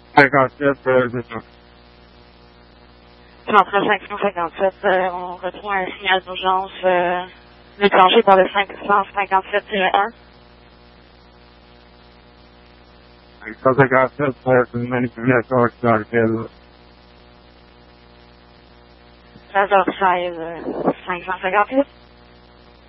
57, c'est ça. Centre 557, on retrouve un signal d'urgence déclenché par le 557-1. 557, c'est une manipulation accidentelle. 16h16, 558.